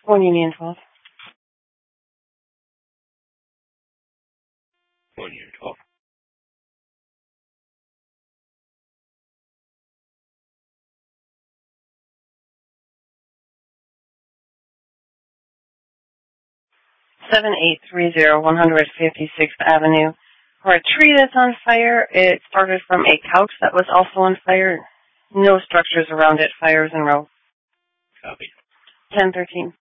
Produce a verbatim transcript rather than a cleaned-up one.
One Union twelve. One Union twelve. seven eight three zero, one fifty-sixth Avenue. For a tree that's on fire, it started from a couch that was also on fire. No structures around it, fires in row. Copy. ten thirteen.